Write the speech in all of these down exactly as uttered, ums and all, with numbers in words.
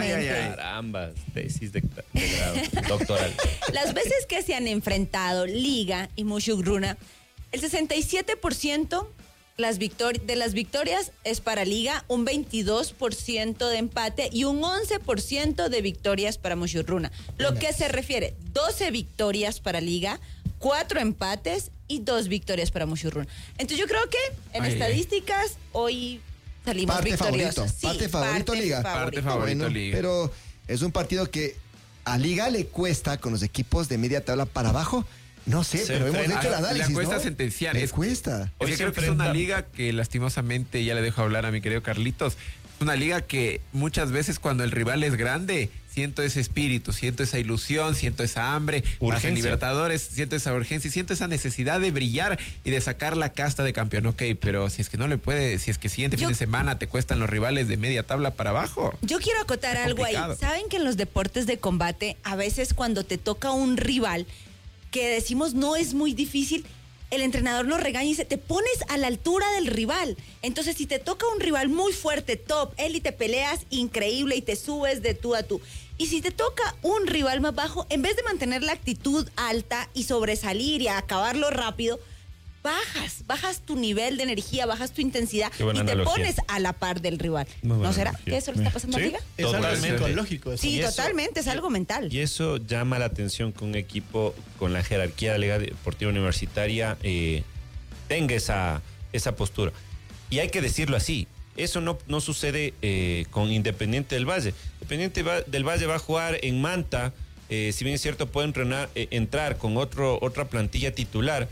Exactamente. Ay, ay, ay. Caramba, tesis de, de grado doctoral. Las veces que se han enfrentado Liga y Mushugruna, el sesenta y siete por ciento las victori- de las victorias es para Liga, un veintidós por ciento de empate y un once por ciento de victorias para Mushugruna. Lo que se refiere, doce victorias para Liga, cuatro empates y dos victorias para Mushugruna. Entonces yo creo que en Ay, estadísticas ay. hoy salimos Parte victoriosos. favorito, Sí, parte favorito Liga. Parte favorito Bueno, Liga. pero es un partido que a Liga le cuesta con los equipos de media tabla para abajo. No sé, Se pero hemos enfrenta- hecho el análisis, Le cuesta ¿no? sentenciar. Le es, cuesta. Es Hoy que se creo que es una enfrenta- liga que lastimosamente, ya le dejo hablar a mi querido Carlitos, es una liga que muchas veces cuando el rival es grande, siento ese espíritu, siento esa ilusión, siento esa hambre, Urgencia. más en Libertadores, siento esa urgencia, siento esa necesidad de brillar y de sacar la casta de campeón. Ok, pero si es que no le puede, si es que siguiente Yo- fin de semana te cuestan los rivales de media tabla para abajo. Yo quiero acotar Está algo ahí. complicado. Saben que en los deportes de combate, a veces cuando te toca un rival que decimos no es muy difícil, el entrenador nos regaña y dice, te pones a la altura del rival. Entonces, si te toca un rival muy fuerte, top, élite, peleas increíble y te subes de tú a tú. Y si te toca un rival más bajo, en vez de mantener la actitud alta y sobresalir y acabarlo rápido, bajas, bajas tu nivel de energía, bajas tu intensidad Qué y buena te analogía. pones a la par del rival. Muy buena ¿No será analogía. que eso le está pasando Sí. a Liga? Es Todo algo puede ser. psicológico. eso. Sí, Y eso- totalmente, es algo mental. Y eso llama la atención que un equipo con la jerarquía de la Liga Deportiva Universitaria eh, tenga esa, esa postura. Y hay que decirlo así, eso no, no sucede eh, con Independiente del Valle. Independiente va- del Valle va a jugar en Manta, eh, si bien es cierto puede entrenar, eh, entrar con otro, otra plantilla titular,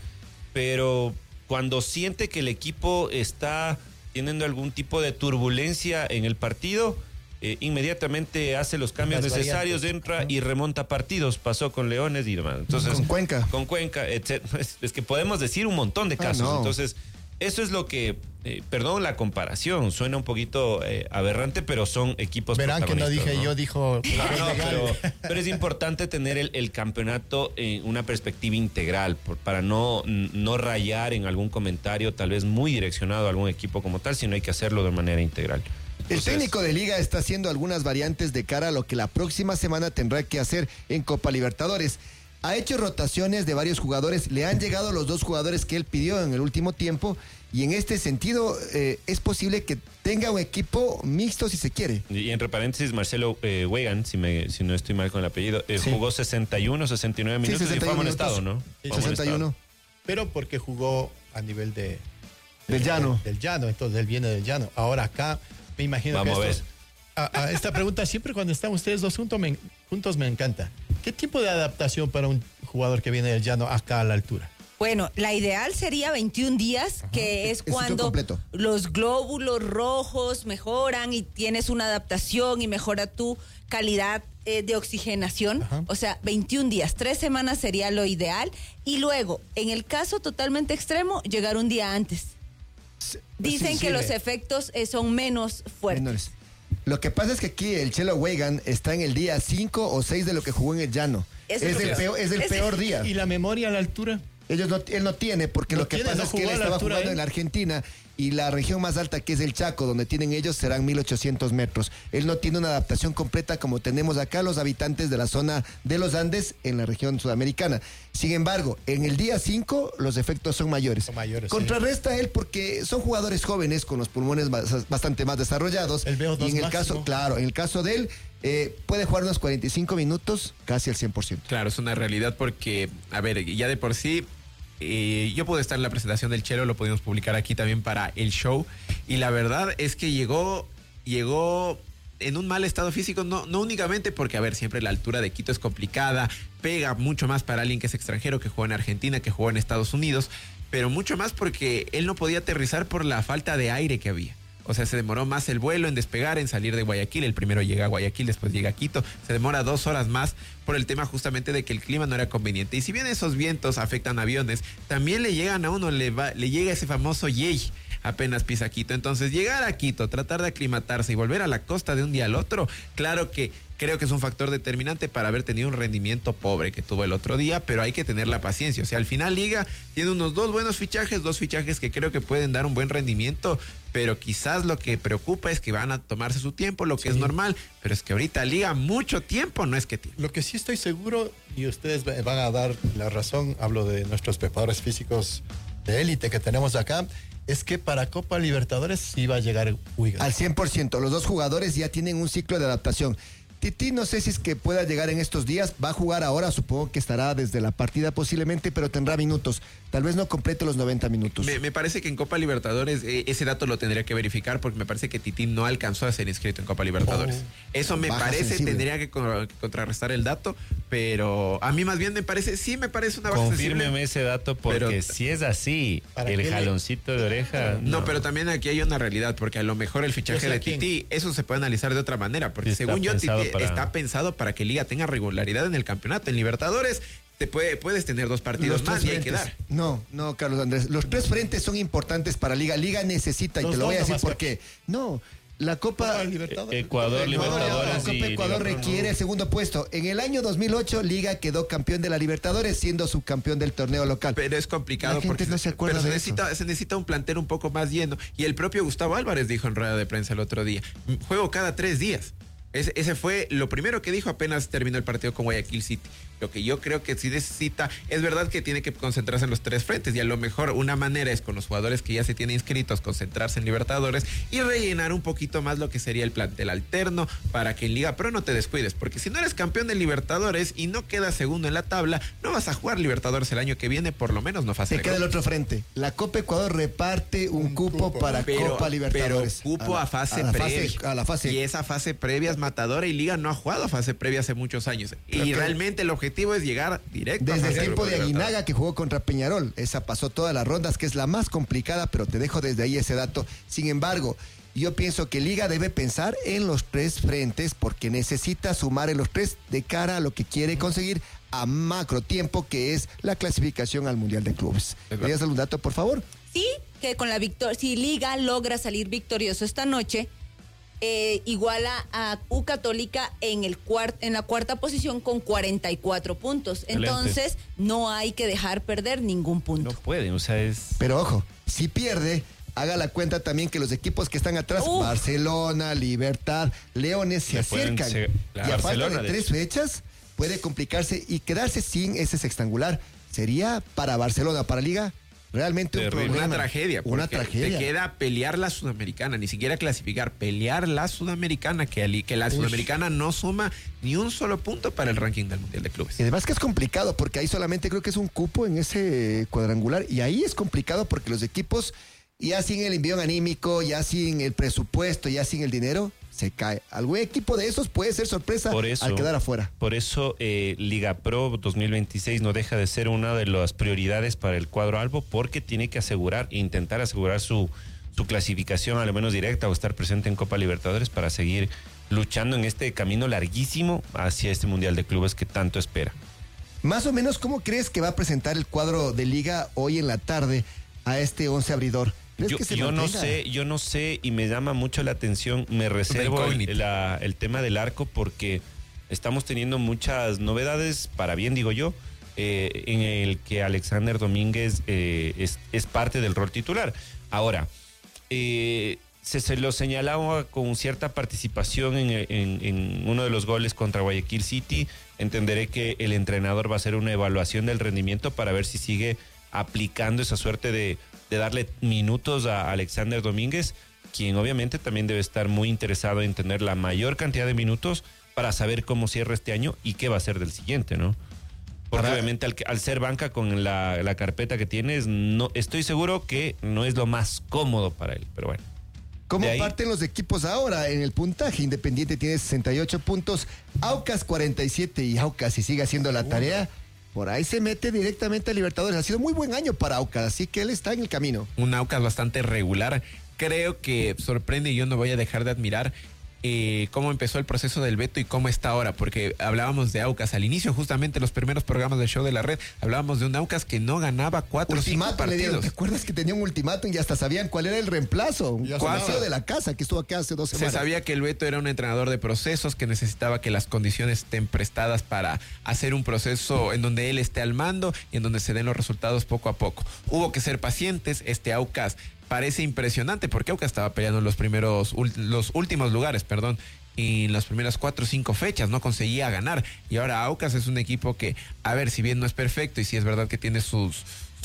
pero cuando siente que el equipo está teniendo algún tipo de turbulencia en el partido, eh, inmediatamente hace los cambios Las necesarios, variantes. entra y remonta partidos. Pasó con Leones y demás. Entonces, Con Cuenca. Con Cuenca, etcétera. Es, es que podemos decir un montón de Ah, casos. no. Entonces, eso es lo que, eh, perdón la comparación, suena un poquito eh, aberrante, pero son equipos Verán que no protagonistas, dije yo, dijo. No, no, legal. pero, pero es importante tener el, el campeonato en una perspectiva integral, por- para no, no rayar en algún comentario tal vez muy direccionado a algún equipo como tal, sino hay que hacerlo de manera integral. El Entonces, técnico de Liga está haciendo algunas variantes de cara a lo que la próxima semana tendrá que hacer en Copa Libertadores. Ha hecho rotaciones de varios jugadores, le han llegado los dos jugadores que él pidió en el último tiempo y en este sentido eh, es posible que tenga un equipo mixto si se quiere. Y entre paréntesis, Marcelo eh, Wegan, si, me, si no estoy mal con el apellido, eh, Sí. jugó sesenta y uno, sesenta y nueve minutos sesenta y y fue uno amonestado, minutos. ¿no? Sí, Fue sesenta y uno. amonestado. Pero porque jugó a nivel de. Del llano. Del llano, entonces él viene del llano. Ahora acá, me imagino Vamos que a estos- ver. A, a esta pregunta, siempre cuando están ustedes dos juntos me, juntos me encanta. ¿Qué tipo de adaptación para un jugador que viene del llano acá a la altura? Bueno, la ideal sería veintiún días, que es ciclo cuando completo. los glóbulos rojos mejoran y tienes una adaptación y mejora tu calidad eh, de oxigenación. Ajá. O sea, veintiún días, tres semanas sería lo ideal. Y luego, en el caso totalmente extremo, llegar un día antes. Dicen sí, que sí, los ve. efectos eh, son menos fuertes. Menores. Lo que pasa es que aquí el Chelo Wegan está en el día cinco o seis de lo que jugó en el llano. Eso Es, es lo el peor. peor, es el Es- peor día. ¿Y la memoria a la altura? Ellos no, él no tiene, porque No lo que tiene, pasa no es que él jugó a la estaba altura, jugando ¿eh? en la Argentina y la región más alta, que es el Chaco, donde tienen ellos, serán mil ochocientos metros. Él no tiene una adaptación completa como tenemos acá los habitantes de la zona de los Andes en la región sudamericana. Sin embargo, en el día cinco los efectos son mayores. Son mayores, Contrarresta él porque son jugadores jóvenes con los pulmones bas- bastante más desarrollados. El V O dos y en el máximo. caso, claro, en el caso de él, eh, puede jugar unos cuarenta y cinco minutos, casi al cien por ciento. Claro, es una realidad porque, a ver, ya de por sí, eh, yo pude estar en la presentación del Chelo, lo pudimos publicar aquí también para el show, y la verdad es que llegó, llegó en un mal estado físico, no, no únicamente porque, a ver, siempre la altura de Quito es complicada, pega mucho más para alguien que es extranjero, que jugó en Argentina, que jugó en Estados Unidos, pero mucho más porque él no podía aterrizar por la falta de aire que había. O sea, se demoró más el vuelo en despegar, en salir de Guayaquil. El primero llega a Guayaquil, después llega a Quito. Se demora dos horas más por el tema justamente de que el clima no era conveniente. Y si bien esos vientos afectan aviones, también le llegan a uno, le, va, le llega ese famoso yey apenas pisa Quito. Entonces, llegar a Quito, tratar de aclimatarse y volver a la costa de un día al otro, claro que creo que es un factor determinante para haber tenido un rendimiento pobre que tuvo el otro día, pero hay que tener la paciencia. O sea, al final Liga tiene unos dos buenos fichajes, dos fichajes que creo que pueden dar un buen rendimiento, pero quizás lo que preocupa es que van a tomarse su tiempo, lo que sí es normal, pero es que ahorita Liga mucho tiempo no es que tiene. Lo que sí estoy seguro, y ustedes van a dar la razón, hablo de nuestros preparadores físicos de élite que tenemos acá, es que para Copa Libertadores sí va a llegar Huygas. Al cien por ciento, los dos jugadores ya tienen un ciclo de adaptación. Titi no sé si es que pueda llegar en estos días, va a jugar ahora, supongo que estará desde la partida posiblemente, pero tendrá minutos, tal vez no complete los noventa minutos. Me, me parece que en Copa Libertadores eh, ese dato lo tendría que verificar porque me parece que Titi no alcanzó a ser inscrito en Copa Libertadores. Oh, Eso me parece, sensible. Tendría que, con, que contrarrestar el dato, pero a mí más bien me parece, sí me parece una baja sensible. Confírmeme ese dato porque pero, si es así, el jaloncito le... de oreja... No, no, pero también aquí hay una realidad porque a lo mejor el fichaje de Titi, eso se puede analizar de otra manera, porque está según yo Titi para... está pensado para que Liga tenga regularidad en el campeonato. En Libertadores te puede, puedes tener dos partidos más y hay que dar. No, no, Carlos Andrés. Los tres frentes son importantes para Liga. Liga necesita, Los y te lo voy a decir por que... qué. No, la Copa Libertadores. Ecuador, Libertadores. La Copa y Ecuador requiere el segundo puesto. En el año dos mil ocho, Liga quedó campeón de la Libertadores, siendo subcampeón del torneo local. Pero es complicado la gente porque no se acuerda pero se, de necesita, eso. se necesita un plantel un poco más lleno. Y el propio Gustavo Álvarez dijo en rueda de prensa el otro día: juego cada tres días. Ese, ese fue lo primero que dijo apenas terminó el partido con Guayaquil City. Lo que yo creo que sí necesita, es verdad que tiene que concentrarse en los tres frentes y a lo mejor una manera es con los jugadores que ya se tienen inscritos, concentrarse en Libertadores y rellenar un poquito más lo que sería el plantel alterno para que en Liga Pro no te descuides, porque si no eres campeón de Libertadores y no quedas segundo en la tabla, no vas a jugar Libertadores el año que viene, por lo menos no fase. Te queda el otro frente. La Copa Ecuador reparte un, un cupo, cupo para pero, Copa Libertadores. Pero cupo a, la, a fase a la previa. Fase, a la fase. Y esa fase previa es matadora y Liga no ha jugado fase previa hace muchos años. Pero y que, realmente el objetivo es llegar directo. Desde el tiempo de Aguinaga que jugó contra Peñarol. Esa pasó todas las rondas, que es la más complicada, pero te dejo desde ahí ese dato. Sin embargo, yo pienso que Liga debe pensar en los tres frentes porque necesita sumar en los tres de cara a lo que quiere conseguir a macro tiempo, que es la clasificación al Mundial de Clubes. ¿Querías algún dato, por favor? Sí, que con la victoria, si Liga logra salir victorioso esta noche, Eh, iguala a U Católica en, el cuart, en la cuarta posición con cuarenta y cuatro puntos. Excelente. Entonces, no hay que dejar perder ningún punto. No pueden, o sea, es... Pero ojo, si pierde, haga la cuenta también que los equipos que están atrás, uh. Barcelona, Libertad, Leones, se, se acercan. Ser, claro, y a falta de, de tres hecho. fechas, puede complicarse y quedarse sin ese sextangular. Sería para Barcelona, para Liga, realmente un problema. Una tragedia. Una tragedia. Te queda pelear la Sudamericana, ni siquiera clasificar, pelear la Sudamericana, que, que la Uy. Sudamericana no suma ni un solo punto para el ranking del Mundial de Clubes. Y además que es complicado, porque ahí solamente creo que es un cupo en ese cuadrangular, y ahí es complicado porque los equipos, ya sin el envío anímico, ya sin el presupuesto, ya sin el dinero, se cae. Algún equipo de esos puede ser sorpresa por eso, al quedar afuera. Por eso eh, Liga Pro dos mil veintiséis no deja de ser una de las prioridades para el cuadro albo, porque tiene que asegurar, intentar asegurar su, su clasificación a lo menos directa o estar presente en Copa Libertadores para seguir luchando en este camino larguísimo hacia este Mundial de Clubes que tanto espera. Más o menos, ¿cómo crees que va a presentar el cuadro de Liga hoy en la tarde a este once abridor? Yo, que yo no sé, yo no sé y me llama mucho la atención, me reservo el, la, el tema del arco porque estamos teniendo muchas novedades, para bien digo yo, eh, en el que Alexander Domínguez eh, es, es parte del rol titular. Ahora, eh, se, se lo señalaba con cierta participación en, en, en uno de los goles contra Guayaquil City. Entenderé que el entrenador va a hacer una evaluación del rendimiento para ver si sigue aplicando esa suerte de, de darle minutos a Alexander Domínguez, quien obviamente también debe estar muy interesado en tener la mayor cantidad de minutos para saber cómo cierra este año y qué va a ser del siguiente, ¿no? Porque Ahora, obviamente al, al ser banca con la, la carpeta que tienes, no, estoy seguro que no es lo más cómodo para él, pero bueno. ¿Cómo ahí... parten los equipos ahora en el puntaje? Independiente tiene sesenta y ocho puntos, Aucas cuarenta y siete, y Aucas, si sigue haciendo la tarea, por ahí se mete directamente a Libertadores. Ha sido muy buen año para Aucas, así que él está en el camino. Un Aucas bastante regular. Creo que sorprende y yo no voy a dejar de admirar eh, cómo empezó el proceso del Beto y cómo está ahora, porque hablábamos de Aucas al inicio, justamente los primeros programas del show de la red, hablábamos de un Aucas que no ganaba cuatro o cinco Ultimátum le dieron. partidos. ¿Te acuerdas que tenía un ultimátum y hasta sabían cuál era el reemplazo? Un Ya paseo sonaba. de la casa que estuvo acá hace dos Se semanas. sabía que el Beto era un entrenador de procesos, que necesitaba que las condiciones estén prestadas para hacer un proceso en donde él esté al mando y en donde se den los resultados poco a poco. Hubo que ser pacientes. Este Aucas parece impresionante porque Aucas estaba peleando en los primeros, ul- los últimos lugares, perdón, en las primeras cuatro o cinco fechas, no conseguía ganar. Y ahora Aucas es un equipo que, a ver, si bien no es perfecto y si es verdad que tiene sus...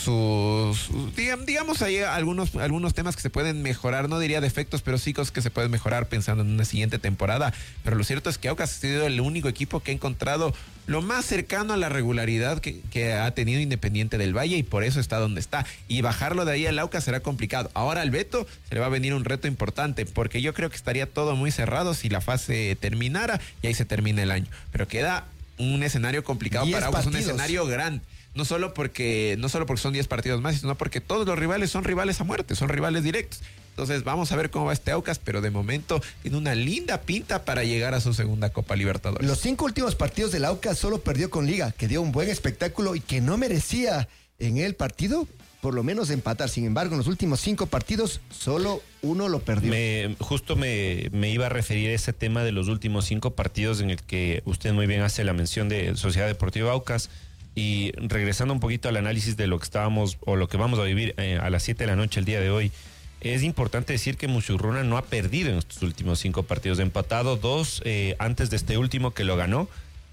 sus digamos, digamos hay algunos algunos temas que se pueden mejorar, no diría defectos, pero sí cosas que se pueden mejorar pensando en una siguiente temporada, pero lo cierto es que Aucas ha sido el único equipo que ha encontrado lo más cercano a la regularidad que, que ha tenido Independiente del Valle y por eso está donde está, y bajarlo de ahí al Aucas será complicado. Ahora al Beto se le va a venir un reto importante, porque yo creo que estaría todo muy cerrado si la fase terminara y ahí se termina el año, pero queda un escenario complicado Diez para Aucas, un partidos. escenario grande. No solo porque no solo porque son diez partidos más, sino porque todos los rivales son rivales a muerte, son rivales directos. Entonces vamos a ver cómo va este Aucas, pero de momento tiene una linda pinta para llegar a su segunda Copa Libertadores. Los cinco últimos partidos del Aucas solo perdió con Liga, que dio un buen espectáculo y que no merecía en el partido por lo menos empatar. Sin embargo, en los últimos cinco partidos solo uno lo perdió. Me, justo me, me iba a referir a ese tema de los últimos cinco partidos en el que usted muy bien hace la mención de Sociedad Deportiva Aucas. Y regresando un poquito al análisis de lo que estábamos o lo que vamos a vivir eh, a las siete de la noche el día de hoy, es importante decir que Musurruna no ha perdido en estos últimos cinco partidos, empatado dos eh, antes de este último que lo ganó.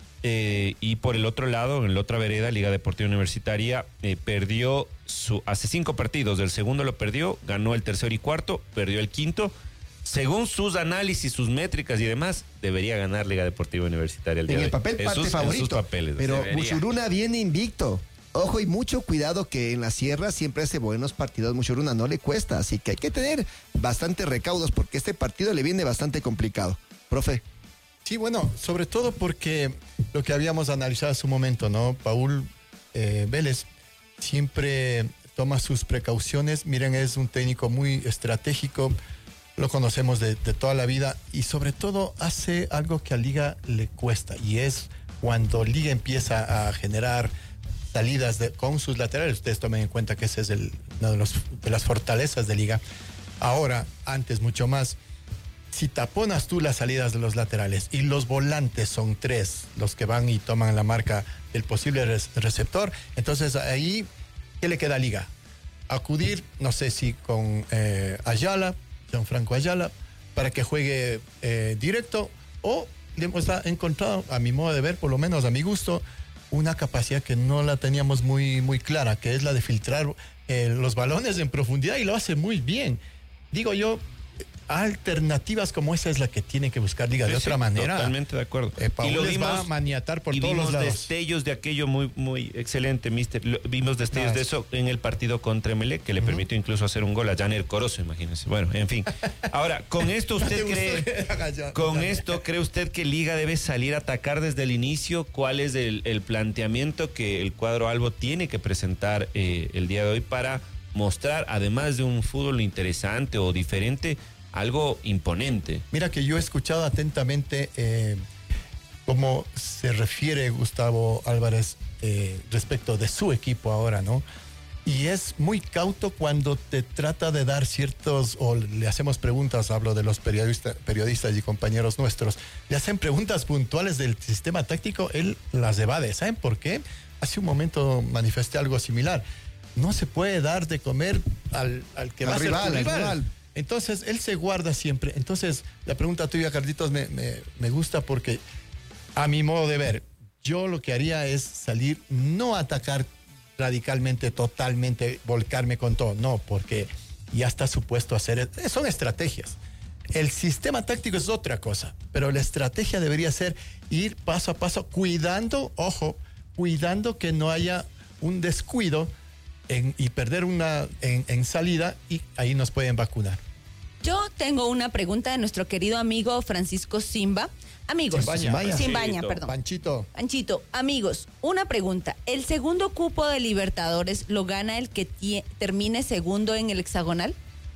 Eh, y por el otro lado, en la otra vereda, Liga Deportiva Universitaria eh, perdió su, hace cinco partidos, el segundo lo perdió, ganó el tercero y cuarto, perdió el quinto. Según sus análisis, sus métricas y demás, debería ganar Liga Deportiva Universitaria el día En de el hoy. papel En parte sus- en favorito. sus papeles. Pero Debería. Musuruna viene invicto. Ojo y mucho cuidado que en la sierra siempre hace buenos partidos. Musuruna no le cuesta, así que hay que tener bastante recaudos porque este partido le viene bastante complicado. Profe. Sí, bueno, sobre todo porque lo que habíamos analizado hace un momento, ¿no? Paul eh, Vélez siempre toma sus precauciones. Miren, es un técnico muy estratégico, lo conocemos de, de toda la vida y sobre todo hace algo que a Liga le cuesta y es cuando Liga empieza a generar salidas de, con sus laterales. Ustedes tomen en cuenta que ese es el, una de, los, de las fortalezas de Liga. Ahora, antes mucho más, si taponas tú las salidas de los laterales y los volantes son tres los que van y toman la marca del posible res- receptor, entonces ahí, ¿qué le queda a Liga? Acudir, no sé si con eh, Ayala, Gianfranco Ayala, para que juegue eh, directo, o le hemos da- encontrado, a mi modo de ver, por lo menos a mi gusto, una capacidad que no la teníamos muy, muy clara, que es la de filtrar eh, los balones en profundidad y lo hace muy bien. Digo yo, alternativas como esa es la que tiene que buscar Liga. De Sí, otra sí, manera, totalmente de acuerdo. eh, Paul Y lo les va a vimos- maniatar por y todos vimos los lados. destellos de aquello muy, muy excelente, mister. Lo- vimos destellos No, de es- eso en el partido contra Emelec, que le permitió incluso hacer un gol a Janer Corozo, imagínense. Bueno, en fin. Ahora, con esto ¿No usted te gustó cree, que haga ya- con ya- esto cree usted que Liga debe salir a atacar desde el inicio. ¿Cuál es el, el planteamiento que el cuadro albo tiene que presentar eh, el día de hoy para mostrar, además de un fútbol interesante o diferente, algo imponente? Mira que yo he escuchado atentamente eh, cómo se refiere Gustavo Álvarez eh, respecto de su equipo ahora, ¿no? Y es muy cauto cuando te trata de dar ciertos, o le hacemos preguntas, hablo de los periodista, periodistas y compañeros nuestros, le hacen preguntas puntuales del sistema táctico, él las evade. ¿Saben por qué? Hace un momento manifesté algo similar. No se puede dar de comer al, al que Al va a ser rival, tu al rival. rival. Entonces, él se guarda siempre. Entonces, la pregunta tuya, Carlitos, me, me, me gusta porque, a mi modo de ver, yo lo que haría es salir, no atacar radicalmente, totalmente, volcarme con todo. No, porque ya está supuesto a hacer... Son estrategias. El sistema táctico es otra cosa, pero la estrategia debería ser ir paso a paso, cuidando, ojo, cuidando que no haya un descuido en, y perder una en, en salida y ahí nos pueden vacunar. Yo tengo una pregunta de nuestro querido amigo Francisco Simba. Amigos, Simbaña. Simbaña. Simbaña, Panchito. perdón. Panchito, Panchito, amigos, una pregunta. ¿El segundo cupo de Libertadores lo gana el que tie- termine segundo en el hexagonal?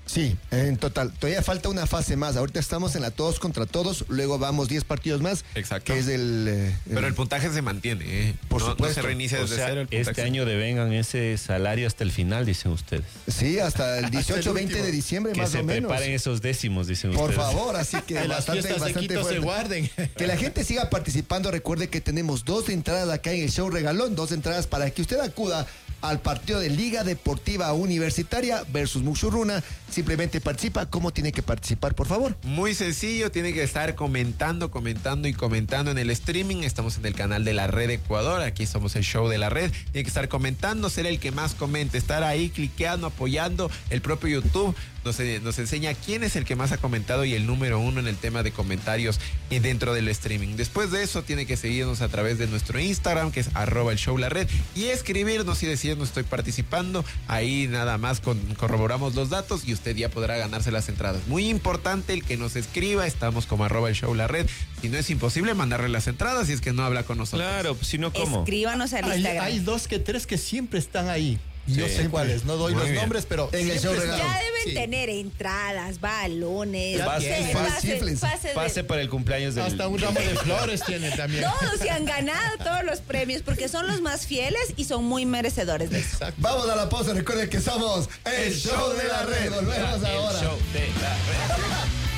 Sí, en total. Todavía falta una fase más. Ahorita estamos en la todos contra todos, luego vamos diez partidos más. Exacto. Que es el, eh, el- Pero el puntaje se mantiene, ¿eh? Por no, no supuesto. se reinicia O desde sea, cero. el puntaje este se- año devengan ese salario hasta el final, dicen ustedes. Sí, hasta el dieciocho veinte de diciembre Que más se o menos. preparen esos décimos, dicen Por ustedes. favor, así que Que las bastante, fiestas de bastante Quito se fuerte. guarden. Que la gente siga participando. Recuerde que tenemos dos entradas acá en el show regalón, dos entradas para que usted acuda al partido de Liga Deportiva Universitaria versus Muxurruna. Simplemente participa. ¿Cómo tiene que participar, por favor? Muy sencillo, tiene que estar comentando, comentando y comentando en el streaming. Estamos en el canal de la Red Ecuador, aquí somos el show de la Red. Tiene que estar comentando, ser el que más comente, estar ahí cliqueando, apoyando. El propio YouTube nos, eh, nos enseña quién es el que más ha comentado y el número uno en el tema de comentarios y dentro del streaming. Después de eso tiene que seguirnos a través de nuestro Instagram, que es arroba el show la red, y escribirnos y decirnos estoy participando. Ahí nada más con, corroboramos los datos y usted ya podrá ganarse las entradas. Muy importante el que nos escriba, estamos como arroba el show la red. Si no es imposible mandarle las entradas si es que no habla con nosotros. Claro, pues, si no, ¿cómo? Escríbanos al Hay, Instagram. hay dos que tres que siempre están ahí. Y yo Sí. sé cuáles, no doy Muy los bien. nombres, pero En el siempre show están. regalón. Ya deben Sí. tener entradas, balones, Ya pase, tienen. pase, Chifles. pase de- Pase para el cumpleaños del... Hasta un ramo de flores tiene también. Todos se han ganado todos los premios porque son los más fieles y son muy merecedores de eso. Exacto. Vamos a la pausa. Recuerden que somos el show de la red. Volvemos El ahora. show de la red.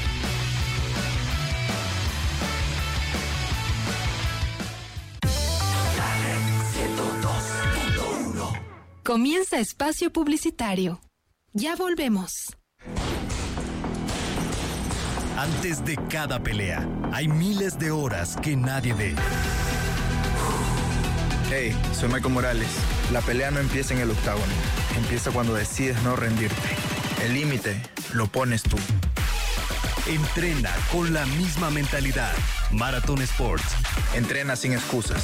Comienza espacio publicitario. Ya volvemos. Antes de cada pelea, hay miles de horas que nadie ve. Hey, soy Michael Morales. La pelea no empieza en el octágono. Empieza cuando decides no rendirte. El límite lo pones tú. Entrena con la misma mentalidad. Marathon Sports. Entrena sin excusas.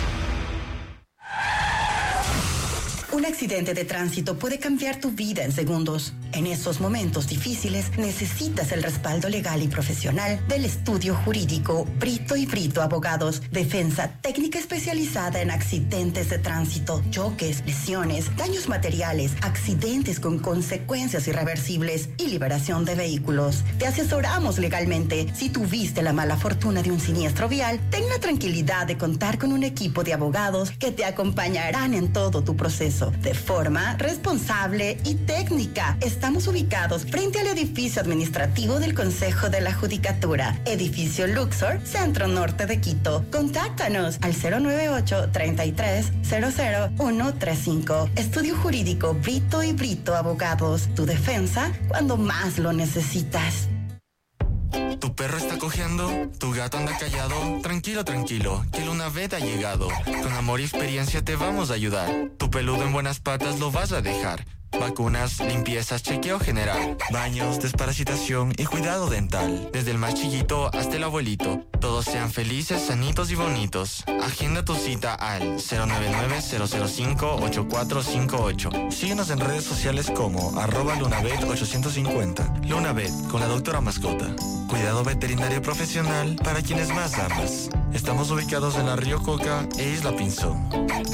Un accidente de tránsito puede cambiar tu vida en segundos. En esos momentos difíciles necesitas el respaldo legal y profesional del estudio jurídico Brito y Brito Abogados. Defensa técnica especializada en accidentes de tránsito, choques, lesiones, daños materiales, accidentes con consecuencias irreversibles y liberación de vehículos. Te asesoramos legalmente. Si tuviste la mala fortuna de un siniestro vial, ten la tranquilidad de contar con un equipo de abogados que te acompañarán en todo tu proceso de forma responsable y técnica. Estamos ubicados frente al edificio administrativo del Consejo de la Judicatura, edificio Luxor, Centro Norte de Quito. Contáctanos al cero nueve ocho, treinta y tres, cero cero uno tres cinco. Estudio Jurídico Brito y Brito Abogados. Tu defensa cuando más lo necesitas. ¿Tu perro está cojeando? ¿Tu gato anda callado? Tranquilo, tranquilo, que Lunavet ha llegado. Con amor y experiencia te vamos a ayudar. Tu peludo en buenas patas lo vas a dejar. Vacunas, limpiezas, chequeo general, baños, desparasitación y cuidado dental. Desde el más chiquito hasta el abuelito. Todos sean felices, sanitos y bonitos. Agenda tu cita al cero nueve nueve, cero cero cinco, ocho cuatro cinco ocho. Síguenos en redes sociales como arroba Lunavet ochocientos cincuenta. Lunavet, con la doctora mascota. Cuidado veterinario profesional para quienes más amas. Estamos ubicados en la Río Coca e Isla Pinzón.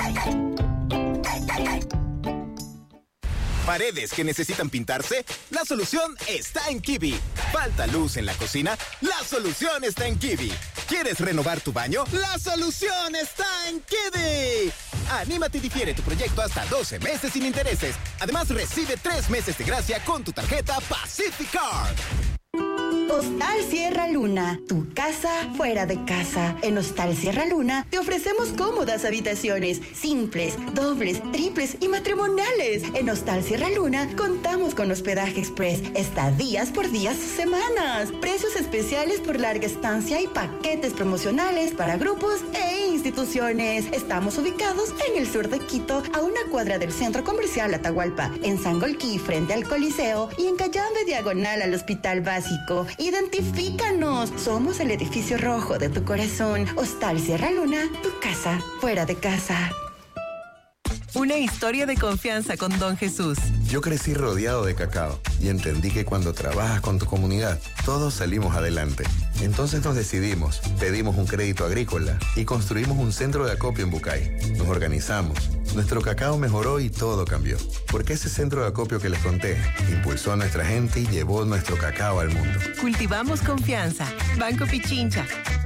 Paredes que necesitan pintarse, la solución está en Kiwi. Falta luz en la cocina, la solución está en Kiwi. ¿Quieres renovar tu baño? La solución está en Kiwi. Anímate y difiere tu proyecto hasta doce meses sin intereses. Además, recibe tres meses de gracia con tu tarjeta Pacific Card. Hostal Sierra Luna, tu casa fuera de casa. En Hostal Sierra Luna te ofrecemos cómodas habitaciones, simples, dobles, triples y matrimoniales. En Hostal Sierra Luna contamos con hospedaje express, estadías por días o semanas, precios especiales por larga estancia y paquetes promocionales para grupos e instituciones. Estamos ubicados en el sur de Quito, a una cuadra del Centro Comercial Atahualpa, en Sangolquí frente al Coliseo y en Cayambe diagonal al Hospital Básico. Identifícanos. Somos el edificio rojo de tu corazón. Hostal Sierra Luna, tu casa fuera de casa. Una historia de confianza con Don Jesús. Yo crecí rodeado de cacao y entendí que cuando trabajas con tu comunidad, todos salimos adelante. Entonces nos decidimos, pedimos un crédito agrícola y construimos un centro de acopio en Bucay. Nos organizamos, nuestro cacao mejoró y todo cambió. Porque ese centro de acopio que les conté impulsó a nuestra gente y llevó nuestro cacao al mundo. Cultivamos confianza. Banco Pichincha.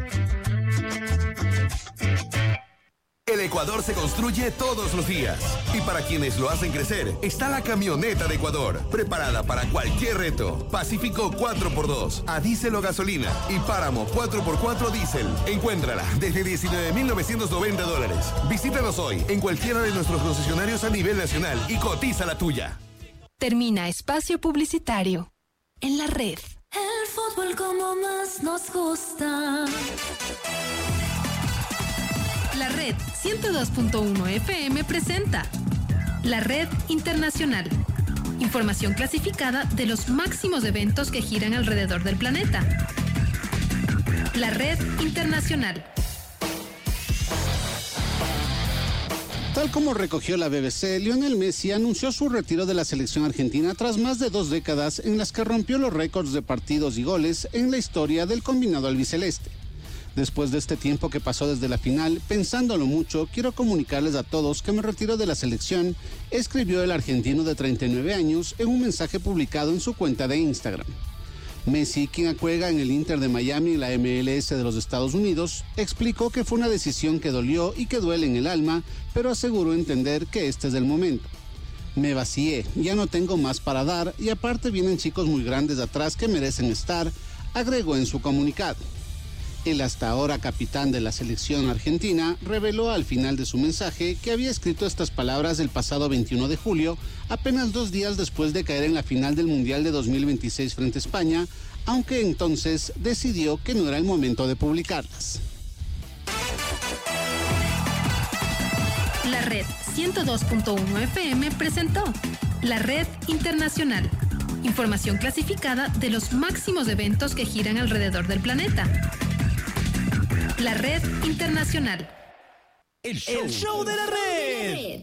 El Ecuador se construye todos los días. Y para quienes lo hacen crecer, está la camioneta de Ecuador, preparada para cualquier reto. Pacífico cuatro por dos, a diésel o gasolina. Y Páramo cuatro por cuatro diésel. Encuéntrala desde diecinueve mil novecientos noventa dólares. Visítanos hoy en cualquiera de nuestros concesionarios a nivel nacional y cotiza la tuya. Termina espacio publicitario. En la red. El fútbol como más nos gusta. La Red ciento dos punto uno F M presenta La Red Internacional. Información clasificada de los máximos eventos que giran alrededor del planeta. La Red Internacional. Tal como recogió la B B C, Lionel Messi anunció su retiro de la selección argentina tras más de dos décadas en las que rompió los récords de partidos y goles en la historia del combinado albiceleste. Después de este tiempo que pasó desde la final, pensándolo mucho, quiero comunicarles a todos que me retiro de la selección, escribió el argentino de treinta y nueve años en un mensaje publicado en su cuenta de Instagram. Messi, quien juega en el Inter de Miami y la M L S de los Estados Unidos, explicó que fue una decisión que dolió y que duele en el alma, pero aseguró entender que este es el momento. Me vacié, ya no tengo más para dar y aparte vienen chicos muy grandes atrás que merecen estar, agregó en su comunicado. El hasta ahora capitán de la selección argentina reveló al final de su mensaje que había escrito estas palabras el pasado veintiuno de julio, apenas dos días después de caer en la final del Mundial de dos mil veintiséis frente a España, aunque entonces decidió que no era el momento de publicarlas. La Red ciento dos punto uno F M presentó La Red Internacional. Información clasificada de los máximos eventos que giran alrededor del planeta. La Red Internacional. El show, El show de la red.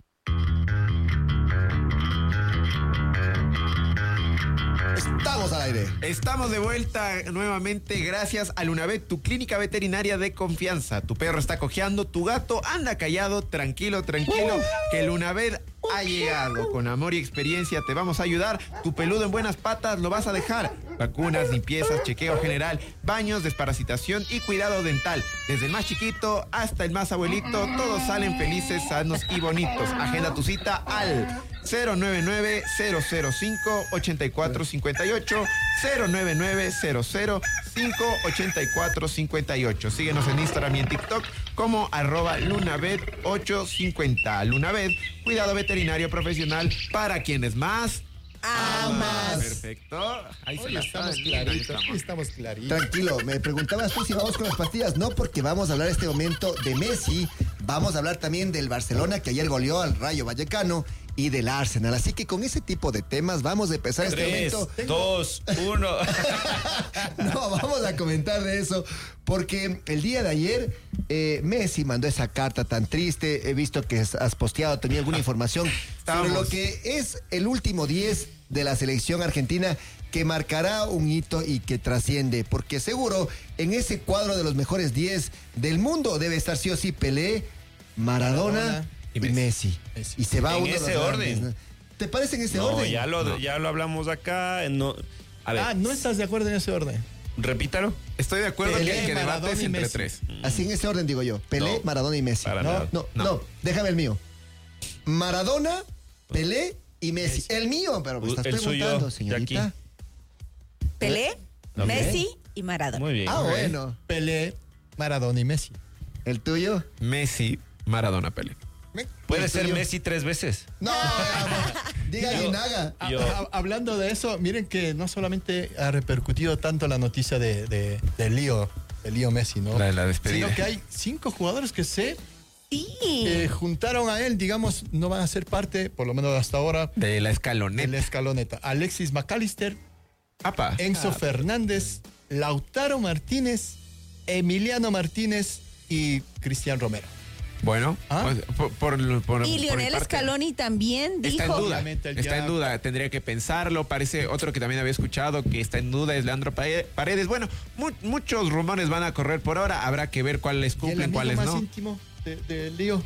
Estamos al aire. Estamos de vuelta nuevamente gracias a Lunavet, tu clínica veterinaria de confianza. Tu perro está cojeando, tu gato anda callado, tranquilo, tranquilo, que Lunavet ha llegado. Con amor y experiencia te vamos a ayudar. Tu peludo en buenas patas lo vas a dejar. Vacunas, limpiezas, chequeo general, baños, desparasitación y cuidado dental. Desde el más chiquito hasta el más abuelito, todos salen felices, sanos y bonitos. Agenda tu cita al cero nueve nueve, cero cero cinco, ocho cuatro cinco ocho, cero nueve nueve, cero cero cinco, ocho cuatro cinco ocho. Síguenos en Instagram y en TikTok como arroba Lunavet ochocientos cincuenta. Lunavet, cuidado veterinario profesional para quienes más amas. Perfecto. Ahí Hoy se la estamos está, linda, ahí claritos, estamos. hoy estamos claritos. Tranquilo, me preguntabas tú si vamos con las pastillas. No, porque vamos a hablar este momento de Messi. Vamos a hablar también del Barcelona, que ayer goleó al Rayo Vallecano, y del Arsenal. Así que con ese tipo de temas vamos a empezar este Tres, momento. dos, uno. No, vamos a comentar de eso, porque el día de ayer eh, Messi mandó esa carta tan triste. He visto que has posteado también alguna información sobre lo que es el último diez de la selección argentina, que marcará un hito y que trasciende, porque seguro en ese cuadro de los mejores diez del mundo debe estar sí o sí Pelé, Maradona, Maradona y Messi. Messi. Messi. Y se va en uno ese de los orden. grandes, ¿no? ¿Te parece en ese no, orden? Ya lo, no, ya lo hablamos acá. No, a ver. Ah, ¿no estás de acuerdo en ese orden? Repítalo. Estoy de acuerdo Pelé, que el que Maradona debate es y entre Messi. tres. Así en ese orden digo yo. Pelé, No, Maradona y Messi. para No, nada. no, no, No. déjame el mío. Maradona, Pelé y Messi. El mío, pero me estás El preguntando, suyo, señorita. Jackie. Pelé, Ok. Messi y Maradona. Muy bien. Ah, Ok. bueno. Pelé, Maradona y Messi. ¿El tuyo? Messi, Maradona, Pelé. Puede ¿El ser tuyo? Messi tres veces. No, diga Yo- Guinaga. A- Yo- a- hablando de eso, miren que no solamente ha repercutido tanto la noticia de, de, de Lío, de Lío Messi, ¿no? La de la despedida. Sino que hay cinco jugadores que se Sí. eh, juntaron a él, digamos, no van a ser parte, por lo menos hasta ahora, De la de escaloneta. la escaloneta. Alexis McAllister, Apa. Enzo Fernández, Lautaro Martínez, Emiliano Martínez y Cristian Romero. Bueno, ¿Ah? por, por, por, Y por Lionel mi parte, Scaloni también dijo... Está en duda, Obviamente él está ya- en duda, tendría que pensarlo. Parece otro que también había escuchado que está en duda es Leandro Pare- Paredes. Bueno, mu- muchos rumores van a correr por ahora, habrá que ver cuáles ¿Y el cumplen, amigo cuáles más no. íntimo de, de Lío?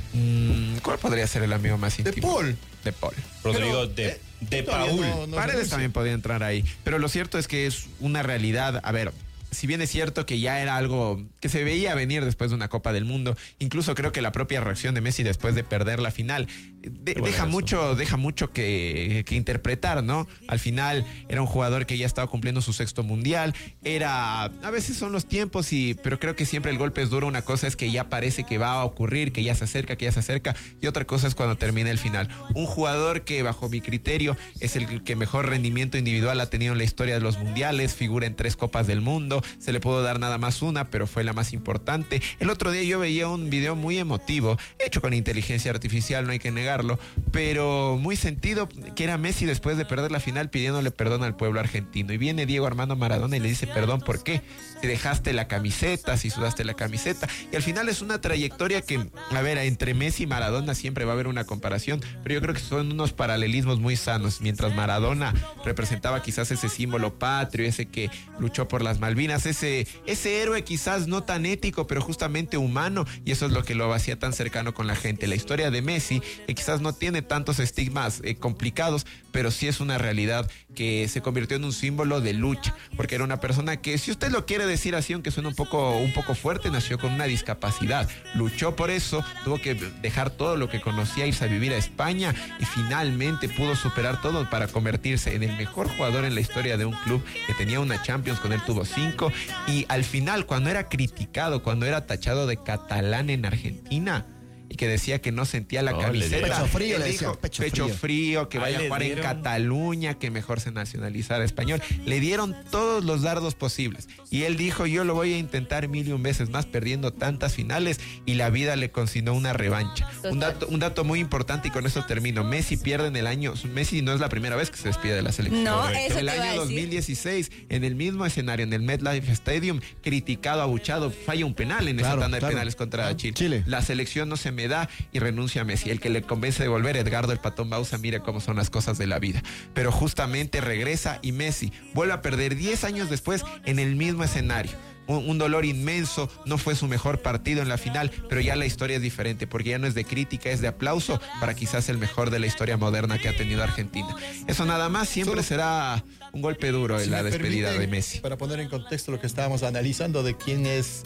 Mm, ¿Cuál podría ser el amigo más De íntimo? Paul. De Paul. Rodrigo Pero, de, eh, de todavía Paul. no- no Paredes renuncia. también podía entrar ahí, pero lo cierto es que es una realidad. A ver, si bien es cierto que ya era algo que se veía venir después de una Copa del Mundo, incluso creo que la propia reacción de Messi después de perder la final de- Bueno, deja eso. mucho, deja mucho que, que interpretar, ¿no? Al final era un jugador que ya estaba cumpliendo su sexto mundial, era, a veces son los tiempos, y, pero creo que siempre el golpe es duro. Una cosa es que ya parece que va a ocurrir, que ya se acerca, que ya se acerca, y otra cosa es cuando termina el final. Un jugador que bajo mi criterio es el que mejor rendimiento individual ha tenido en la historia de los mundiales, figura en tres Copas del Mundo, se le pudo dar nada más una, pero fue la más importante. El otro día yo veía un video muy emotivo, hecho con inteligencia artificial, no hay que negarlo, pero muy sentido, que era Messi después de perder la final pidiéndole perdón al pueblo argentino. Y viene Diego Armando Maradona y le dice perdón, ¿por qué? Si dejaste la camiseta, si sudaste la camiseta. Y al final es una trayectoria que, a ver, entre Messi y Maradona siempre va a haber una comparación, pero yo creo que son unos paralelismos muy sanos. Mientras Maradona representaba quizás ese símbolo patrio, ese que luchó por las Malvinas, ese, ese héroe quizás no tan ético, pero justamente humano, y eso es lo que lo hacía tan cercano con la gente. La historia de Messi, que quizás no tiene tantos estigmas eh, complicados, pero sí es una realidad que se convirtió en un símbolo de lucha, porque era una persona que, si usted lo quiere decir así, aunque suene un poco, un poco fuerte, nació con una discapacidad, luchó por eso, tuvo que dejar todo lo que conocía, irse a vivir a España, y finalmente pudo superar todo para convertirse en el mejor jugador en la historia de un club que tenía una Champions, con él tuvo cinco, y al final, cuando era criticado, cuando era tachado de catalán en Argentina, y que decía que no sentía la No, le camiseta. dieron. Pecho frío, Él le dijo, decían, pecho pecho frío. frío, que Ah, vaya a le jugar en dieron. Cataluña, que mejor se nacionalizara español. Le dieron todos los dardos posibles. Y él dijo, yo lo voy a intentar mil y un veces más, perdiendo tantas finales, y la vida le consignó una revancha. Un dato, un dato muy importante, y con eso termino. Messi pierde en el año, Messi no es la primera vez que se despide de la selección. No, Correcto. eso En el te iba a año decir. dos mil dieciséis, en el mismo escenario, en el MetLife Stadium, criticado, abuchado, falla un penal en esa Claro, tanda de claro. penales contra Chile. Chile. La selección no se me da y renuncia a Messi. El que le convence de volver, Edgardo el Patón Bausa, mira cómo son las cosas de la vida. Pero justamente regresa y Messi vuelve a perder diez años después en el mismo escenario. Un, un dolor inmenso, no fue su mejor partido en la final, pero ya la historia es diferente, porque ya no es de crítica, es de aplauso para quizás el mejor de la historia moderna que ha tenido Argentina. Eso nada más, siempre Solo- será un golpe duro en Si la me despedida permiten, de Messi. Para poner en contexto lo que estábamos analizando de quién es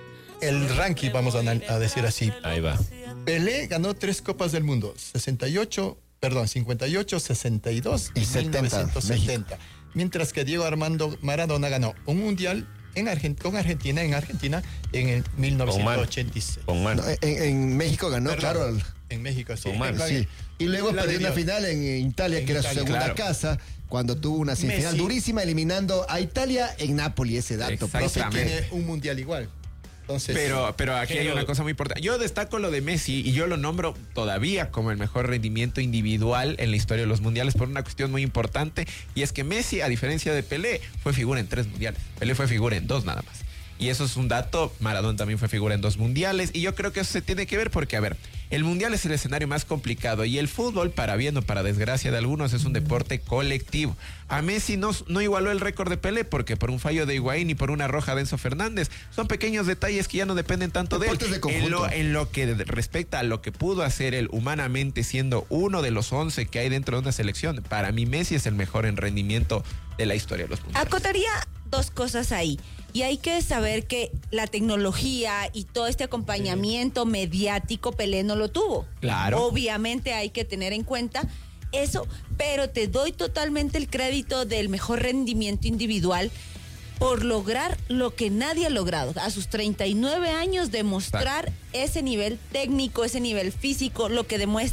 el ranking, vamos a, anal- a decir así. Ahí va. Pelé ganó tres Copas del Mundo, sesenta y ocho, perdón, cincuenta y ocho, sesenta y dos y, Y setenta, mil novecientos setenta. Mientras que Diego Armando Maradona ganó un mundial en Argen- con Argentina en Argentina en el mil novecientos ochenta y seis. Con mano. No, en, en México ganó, Perdón, claro. el- En México, sí. Con mano. sí. Y luego La perdió de una Dios. final en Italia, En que era su Italia, segunda claro. casa, cuando tuvo una semifinal Messi. durísima, eliminando a Italia en Nápoles. Ese dato, profe. Exactamente. Tiene un mundial igual. Entonces, Pero, pero aquí hay Pero- una cosa muy importante. Yo destaco lo de Messi, y yo lo nombro todavía como el mejor rendimiento individual en la historia de los mundiales, por una cuestión muy importante, y es que Messi, a diferencia de Pelé, fue figura en tres mundiales. Pelé fue figura en dos nada más. Y eso es un dato. Maradona también fue figura en dos mundiales, y yo creo que eso se tiene que ver porque, a ver, el mundial es el escenario más complicado, y el fútbol, para bien o para desgracia de algunos, es un deporte colectivo. A Messi no, no igualó el récord de Pelé, porque por un fallo de Higuaín y por una roja de Enzo Fernández, son pequeños detalles que ya no dependen tanto de él. Deportes de conjunto. En lo, en lo que respecta a lo que pudo hacer él humanamente, siendo uno de los once que hay dentro de una selección, para mí Messi es el mejor en rendimiento de la historia de los mundiales. Acotaría dos cosas ahí. Y hay que saber que la tecnología y todo este acompañamiento mediático Pelé no lo tuvo. Claro. Obviamente hay que tener en cuenta eso, pero te doy totalmente el crédito del mejor rendimiento individual por lograr lo que nadie ha logrado. A sus treinta y nueve años demostrar ese nivel técnico, ese nivel físico, lo que demuestra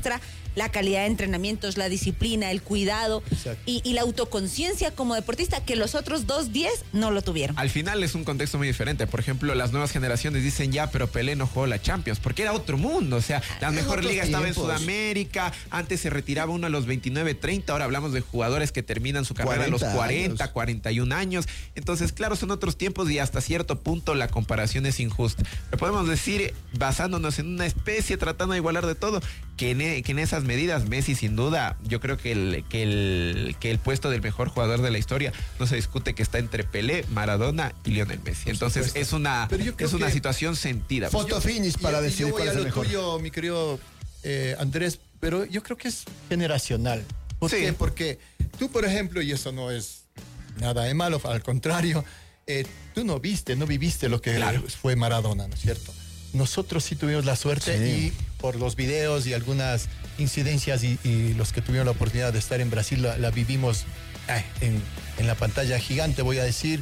la calidad de entrenamientos, la disciplina, el cuidado y, y la autoconciencia como deportista que los otros dos diez no lo tuvieron. Al final es un contexto muy diferente. Por ejemplo, las nuevas generaciones dicen ya, pero Pelé no jugó la Champions, porque era otro mundo. O sea, la mejor liga estaba en Sudamérica, antes se retiraba uno a los veintinueve, treinta, ahora hablamos de jugadores que terminan su carrera a los cuarenta, años. cuarenta y un años. Entonces, claro, son otros tiempos y hasta cierto punto la comparación es injusta. Lo podemos decir basándonos en una especie, tratando de igualar de todo, que en, que en esas medidas Messi sin duda, yo creo que el, que, el, que el puesto del mejor jugador de la historia no se discute, que está entre Pelé, Maradona y Lionel Messi. Entonces es una, es una situación sentida. Foto finish para decir yo voy cuál a es el lo mejor. tuyo, mi querido eh, Andrés, pero yo creo que es generacional. ¿Por Sí. qué? Porque tú, por ejemplo, y eso no es nada de malo, al contrario, eh, tú no viste, no viviste lo que Claro. fue Maradona, ¿no es cierto? Nosotros sí tuvimos la suerte Sí. y por los videos y algunas incidencias y, y los que tuvieron la oportunidad de estar en Brasil la, la vivimos eh, en, en la pantalla gigante, voy a decir.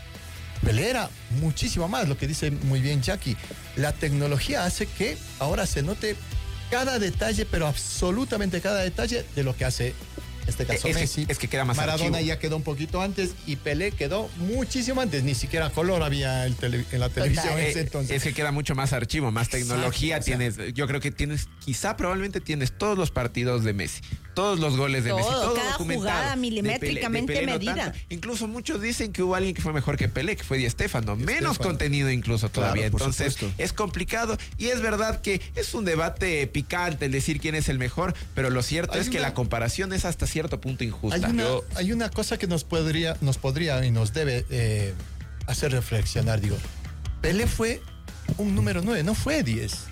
Pelé era muchísimo más, lo que dice muy bien Jackie. La tecnología hace que ahora se note cada detalle, pero absolutamente cada detalle de lo que hace, en este caso Es que- Messi. es que queda más Maradona archivo. ya quedó un poquito antes y Pelé quedó muchísimo antes. Ni siquiera color había el tele- en la televisión en Eh, ese entonces. Es que queda mucho más archivo, más Exacto, tecnología. o sea. Tienes, yo creo que tienes, quizá probablemente tienes todos los partidos de Messi, todos los goles de Todo, Messi, todo cada documentado. jugada De Pelé- milimétricamente de Pelé no medida. tanto. Incluso muchos dicen que hubo alguien que fue mejor que Pelé, que fue Di Stéfano, menos Stéfano. contenido incluso todavía. Claro, por Entonces supuesto. es complicado y es verdad que es un debate picante el decir quién es el mejor, pero lo cierto Hay es que una- la comparación es hasta cierto punto injusta. Hay una, Yo- hay una cosa que nos podría, nos podría y nos debe eh, hacer reflexionar. Digo, Pelé fue un número nueve, no fue diez.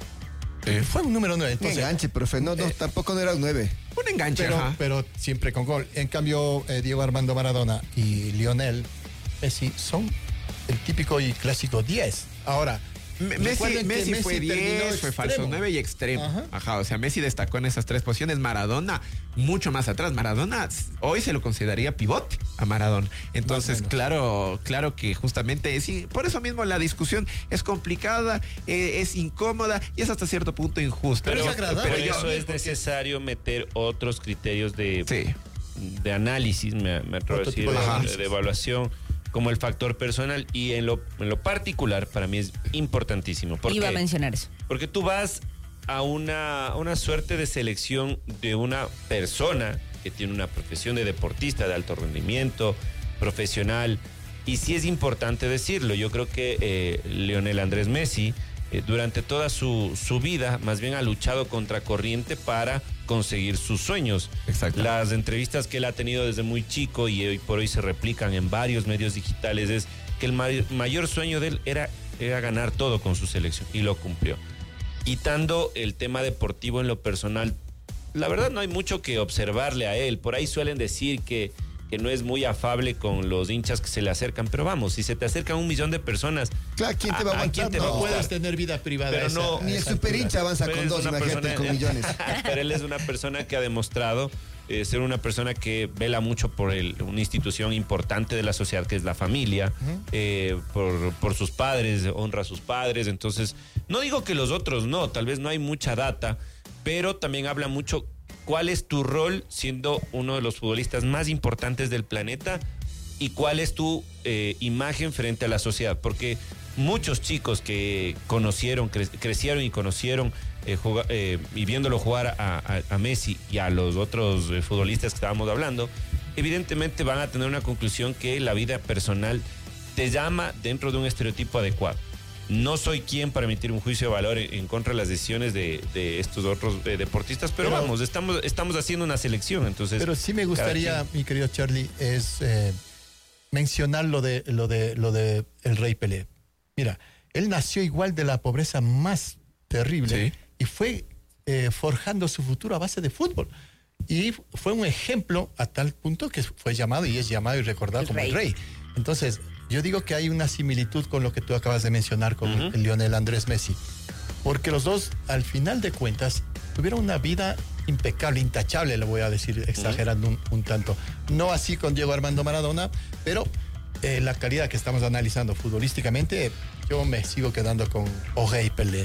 Fue un número nueve. Un Entonces, enganche, profe. No, no, eh, tampoco no era un nueve. un enganche, pero, ajá. pero siempre con gol. En cambio, eh, Diego Armando Maradona y Lionel Messi son el típico y clásico diez. Ahora, Me- Messi, recuerden que Messi fue terminó diez, fue falso extremo. nueve y extremo. Ajá. Ajá, o sea, Messi destacó en esas tres posiciones. Maradona, mucho más atrás. Maradona, hoy se lo consideraría pivote a Maradona. Entonces, menos. claro, claro que justamente es, y por eso mismo la discusión es complicada, eh, es incómoda y es hasta cierto punto injusta. Pero, es agradable. pero Pero yo- eso es necesario meter otros criterios de, Sí. de análisis, me, me atrevo a Otro decir, tipo de de, análisis. de evaluación, como el factor personal. Y en lo, en lo particular, para mí es importantísimo. ¿Por Iba a qué? mencionar eso. Porque tú vas a una, a una suerte de selección de una persona que tiene una profesión de deportista de alto rendimiento, profesional, y sí es importante decirlo. Yo creo que eh, Lionel Andrés Messi, eh, durante toda su, su vida, más bien ha luchado contra corriente para conseguir sus sueños. Exacto. Las entrevistas que él ha tenido desde muy chico y hoy por hoy se replican en varios medios digitales es que el may- mayor sueño de él era, era ganar todo con su selección y lo cumplió. Quitando el tema deportivo en lo personal, la verdad no hay mucho que observarle a él. Por ahí suelen decir que, que no es muy afable con los hinchas que se le acercan, pero vamos, si se te acercan un millón de personas, Claro, ¿quién te va a ¿a- a quién aguantar? te va a no gustar? puedes tener vida privada. Pero a esa- no- a Ni el esa super altura. hincha avanza Pero con es dos, una imagínate, persona- con millones. Pero él es una persona que ha demostrado eh, ser una persona que vela mucho por el- una institución importante de la sociedad que es la familia, eh, por, por sus padres, honra a sus padres. Entonces, no digo que los otros no, tal vez no hay mucha data, pero también habla mucho cuál es tu rol siendo uno de los futbolistas más importantes del planeta y cuál es tu eh, imagen frente a la sociedad. Porque muchos chicos que conocieron, cre- crecieron y conocieron eh, juga- eh, y viéndolo jugar a, a- a Messi y a los otros eh, futbolistas que estábamos hablando, evidentemente van a tener una conclusión que la vida personal te llama dentro de un estereotipo adecuado. No soy quien para emitir un juicio de valor en, en contra de las decisiones de, de estos otros eh, deportistas, pero, Pero- vamos, estamos, estamos haciendo una selección, entonces... Pero sí me cada gustaría, quien- mi querido Charlie, es eh, mencionar lo de lo de lo de el Rey Pelé. Mira, él nació igual de la pobreza más terrible Sí. y fue eh, forjando su futuro a base de fútbol. Y fue un ejemplo a tal punto que fue llamado y es llamado y recordado El como rey. el rey. Entonces, yo digo que hay una similitud con lo que tú acabas de mencionar con Ujú. el Lionel Andrés Messi. Porque los dos, al final de cuentas, tuvieron una vida impecable, intachable, le voy a decir, exagerando un, un tanto. No así con Diego Armando Maradona, pero eh, la calidad que estamos analizando futbolísticamente, yo me sigo quedando con Jorge Pelé.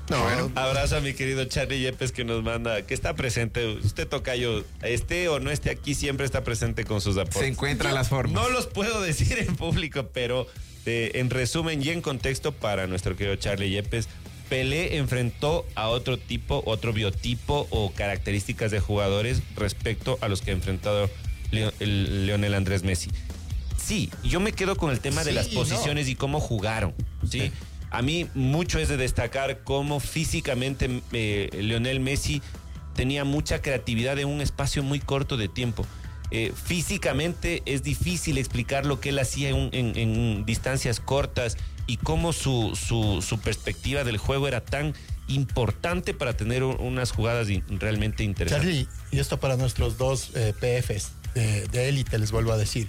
No, bueno. Abrazo a mi querido Charlie Yepes que nos manda, que está presente. Usted, tocayo, esté o no esté aquí, siempre está presente con sus aportes. Se encuentran las formas. No los puedo decir en público, pero eh, en resumen y en contexto para nuestro querido Charlie Yepes, Pelé enfrentó a otro tipo, otro biotipo o características de jugadores respecto a los que ha enfrentado Leo, el Lionel Andrés Messi. Sí, yo me quedo con el tema sí, de las posiciones no. y cómo jugaron, ¿sí? sí. A mí mucho es de destacar cómo físicamente eh, Lionel Messi tenía mucha creatividad en un espacio muy corto de tiempo. Eh, físicamente es difícil explicar lo que él hacía en, en, en distancias cortas y cómo su, su, su perspectiva del juego era tan importante para tener unas jugadas realmente interesantes. Charlie, y esto para nuestros dos eh, P Fs de élite, les vuelvo a decir.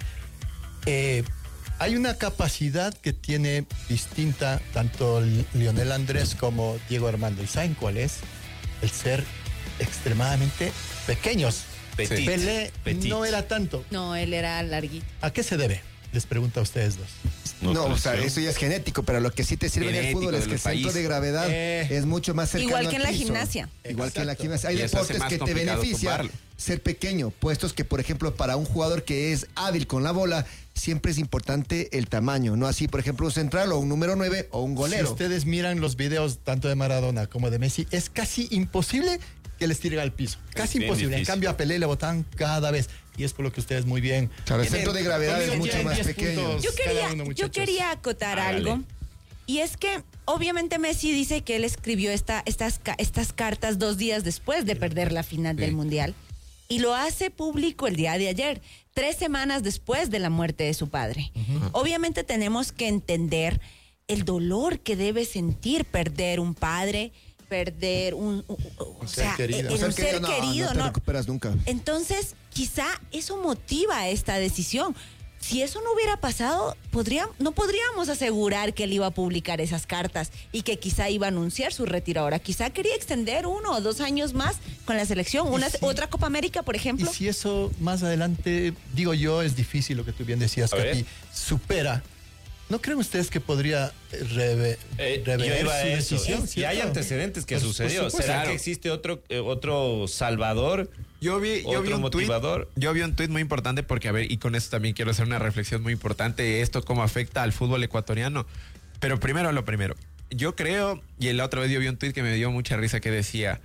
Eh, hay una capacidad que tiene distinta tanto Lionel Andrés como Diego Armando. ¿Y saben cuál es? El ser extremadamente pequeños. Petit. Pelé Petit. no era tanto. No, él era larguito. ¿A qué se debe? Les pregunto a ustedes dos. No, no o sea, eso ya es genético, pero lo que sí te sirve genético en el fútbol es que el país. centro de gravedad eh, es mucho más cercano igual que en la piso. gimnasia. Igual Exacto. que en la gimnasia. Hay y deportes que te benefician tumbarlo. ser pequeño, puestos que, por ejemplo, para un jugador que es hábil con la bola, siempre es importante el tamaño, no así, por ejemplo, un central o un número nueve o un golero. Si ustedes miran los videos tanto de Maradona como de Messi, es casi imposible que les tire al piso. Casi imposible. Difícil. En cambio, a Pelé le botan cada vez. Y es por lo que ustedes muy bien. Claro, el centro de gravedad es mucho más pequeño. Yo quería, uno, yo quería acotar Hágale. algo. Y es que, obviamente, Messi dice que él escribió esta, estas, estas cartas dos días después de perder la final sí. del Mundial. Y lo hace público el día de ayer, tres semanas después de la muerte de su padre. Uh-huh. Obviamente tenemos que entender el dolor que debe sentir perder un padre, perder un, un, un, un ser sea, querido, un ser querido, no, querido, no te ¿no? recuperas nunca. Entonces, quizá eso motiva esta decisión. Si eso no hubiera pasado, podría, no podríamos asegurar que él iba a publicar esas cartas y que quizá iba a anunciar su retiro ahora. Quizá quería extender uno o dos años más con la selección, una, si, otra Copa América, por ejemplo. Y si eso más adelante, digo yo, es difícil, lo que tú bien decías, Katy, supera. ¿No creen ustedes que podría reve, eh, rever su eso. decisión? Y hay antecedentes que pues, sucedió. Pues, ¿Será claro. que existe otro, eh, otro salvador? Yo vi, yo vi un motivador. Tweet, yo vi un tuit muy importante porque, a ver, y con esto también quiero hacer una reflexión muy importante, esto cómo afecta al fútbol ecuatoriano. Pero primero lo primero. Yo creo, y la otra vez yo vi un tuit que me dio mucha risa que decía,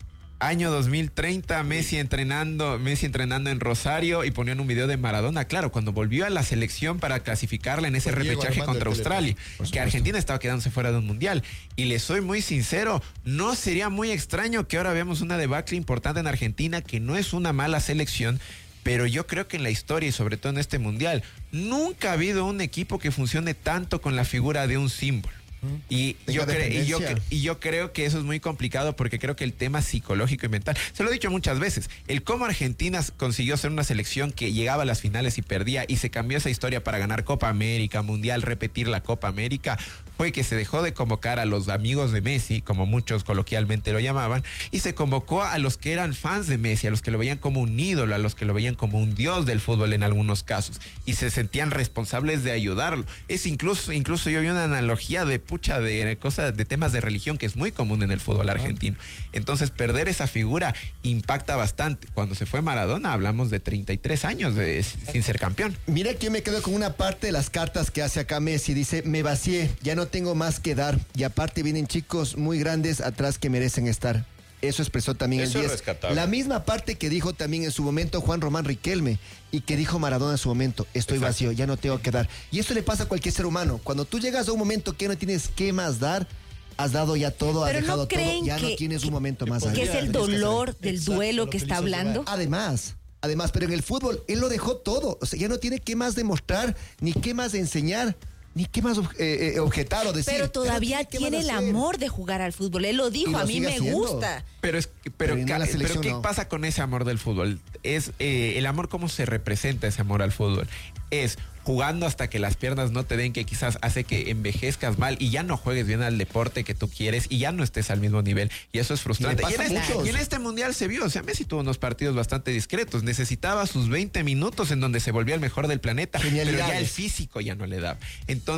año dos mil treinta, Messi entrenando, Messi entrenando en Rosario y ponían un video de Maradona, claro, cuando volvió a la selección para clasificarla en ese Por repechaje contra Australia, que Argentina estaba quedándose fuera de un mundial. Y les soy muy sincero, no sería muy extraño que ahora veamos una debacle importante en Argentina, que no es una mala selección, pero yo creo que en la historia y sobre todo en este mundial, nunca ha habido un equipo que funcione tanto con la figura de un símbolo. Y yo, cre y, yo y yo creo que eso es muy complicado porque creo que el tema psicológico y mental, se lo he dicho muchas veces, el cómo Argentina consiguió ser una selección que llegaba a las finales y perdía y se cambió esa historia para ganar Copa América, Mundial, repetir la Copa América, fue que se dejó de convocar a los amigos de Messi, como muchos coloquialmente lo llamaban, y se convocó a los que eran fans de Messi, a los que lo veían como un ídolo, a los que lo veían como un dios del fútbol en algunos casos, y se sentían responsables de ayudarlo. Es incluso, incluso yo vi una analogía de pucha de cosas, de temas de religión que es muy común en el fútbol argentino. Entonces, perder esa figura impacta bastante. Cuando se fue Maradona, hablamos de treinta y tres años de, sin ser campeón. Mira que yo me quedo con una parte de las cartas que hace acá Messi. Dice, me vacié, ya no tengo más que dar. Y aparte vienen chicos muy grandes atrás que merecen estar. Eso expresó también Eso el diez. La misma parte que dijo también en su momento Juan Román Riquelme y que dijo Maradona en su momento, estoy Exacto. vacío, ya no tengo que dar. Y esto le pasa a cualquier ser humano. Cuando tú llegas a un momento que no tienes qué más dar, has dado ya todo, has Pero dejado no todo, ya que, no tienes un momento que, más. Que es el dolor del Exacto, duelo que está hablando. Además, además, pero en el fútbol él lo dejó todo. O sea, ya no tiene qué más demostrar, ni qué más enseñar, ni qué más eh, eh, objetar o decir. Pero todavía tiene, tiene el amor de jugar al fútbol. Él lo dijo, lo a mí me haciendo. gusta. Pero es pero, pero, ca, pero ¿qué no. pasa con ese amor del fútbol? Es eh, el amor, ¿cómo se representa ese amor al fútbol? Es jugando hasta que las piernas no te den, que quizás hace que envejezcas mal y ya no juegues bien al deporte que tú quieres y ya no estés al mismo nivel. Y eso es frustrante. Y, y, en, este, y en este mundial se vio, o sea, Messi tuvo unos partidos bastante discretos. Necesitaba sus veinte minutos en donde se volvía el mejor del planeta, pero ya el físico ya no le daba. Entonces,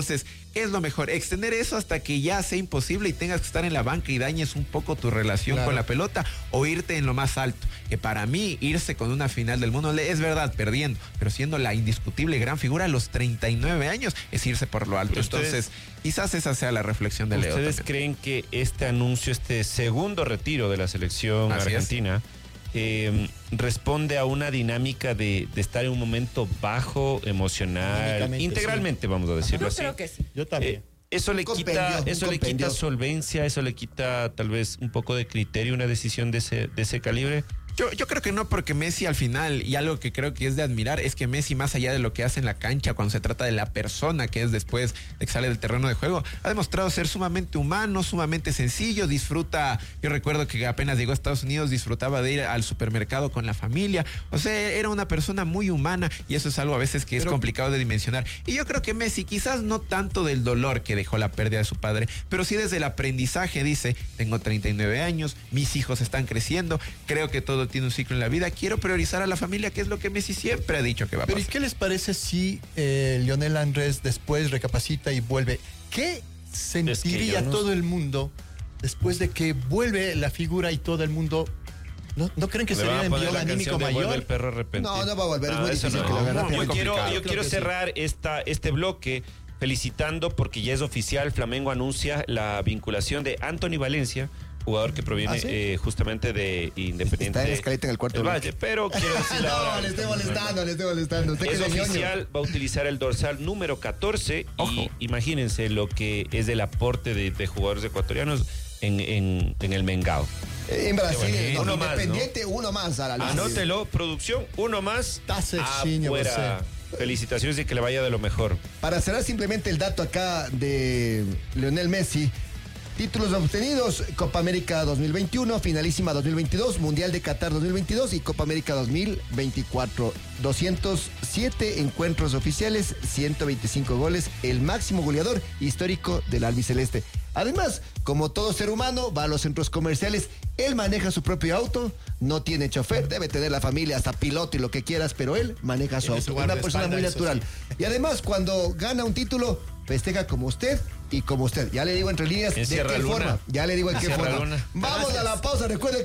¿Qué es lo mejor? Extender eso hasta que ya sea imposible y tengas que estar en la banca y dañes un poco tu relación Claro. con la pelota, o irte en lo más alto. Que para mí, irse con una final del mundo, es verdad, perdiendo, pero siendo la indiscutible gran figura a los treinta y nueve años, es irse por lo alto. Pero ustedes- Entonces, quizás esa sea la reflexión de Leo. ¿Ustedes también. creen que este anuncio, este segundo retiro de la selección Así es. argentina, eh, responde a una dinámica de, de estar en un momento bajo, emocional, Anímicamente, integralmente, vamos a decirlo Yo así? creo que sí. Yo también. Eh, eso le Un quita, compendio, un eso le quita compendio. solvencia, eso le quita tal vez un poco de criterio, una decisión de ese, de ese calibre. Yo, yo creo que no, porque Messi al final, y algo que creo que es de admirar, es que Messi, más allá de lo que hace en la cancha, cuando se trata de la persona que es después de que sale del terreno de juego, ha demostrado ser sumamente humano, sumamente sencillo, disfruta. Yo recuerdo que apenas llegó a Estados Unidos, disfrutaba de ir al supermercado con la familia. O sea, era una persona muy humana, y eso es algo a veces que es Pero- complicado de dimensionar. Y yo creo que Messi, quizás no tanto del dolor que dejó la pérdida de su padre, pero sí desde el aprendizaje, dice: tengo treinta y nueve años, mis hijos están creciendo, creo que todo tiene un ciclo en la vida, quiero priorizar a la familia, que es lo que Messi siempre ha dicho que va a Pero ¿y pasar. qué les parece si eh, Lionel Andrés después recapacita y vuelve? ¿Qué sentiría yo no todo sé. el mundo después de que vuelve la figura y todo el mundo? ¿No, ¿no creen que Le sería van a un poner envío la anímico canción de Vuelve mayor? el perro arrepentido. No, no va a volver, es muy eso difícil no. que lo haga Yo rápido. quiero, complicado. yo Creo quiero que sí. cerrar esta, este bloque felicitando, porque ya es oficial, Flamengo anuncia la vinculación de Anthony Valencia, jugador que proviene ¿Ah, sí? eh, justamente de Independiente Está en escaleta en el cuarto del bloque. Valle, pero quiero decirle ahora- No, le estoy molestando, le estoy molestando. Usted que Es es ñoño. oficial, va a utilizar el dorsal número catorce. Ojo. Y imagínense lo que es el aporte de, de jugadores ecuatorianos en, en, en el Mengao. Eh, En Brasil, Qué bonito. no, Uno más, Independiente, uno más a la lista. Anótelo, producción, uno más. Está sexiño, Afuera. Felicitaciones y que le vaya de lo mejor. Para cerrar simplemente el dato acá de Lionel Messi, títulos obtenidos: Copa América dos mil veintiuno, Finalísima dos mil veintidós, Mundial de Qatar dos mil veintidós y Copa América dos mil veinticuatro. doscientos siete encuentros oficiales, ciento veinticinco goles, el máximo goleador histórico del albiceleste. Además, como todo ser humano, va a los centros comerciales, él maneja su propio auto, no tiene chofer, debe tener la familia, hasta piloto y lo que quieras, pero él maneja su Tiene su auto. Una persona guardaespaldas, muy eso natural. sí. Y además, cuando gana un título, festeja como usted y como usted. Ya le digo entre líneas En de Sierra qué Luna. forma. Ya le digo en qué Sierra forma. Luna. Vamos a la pausa. Recuerde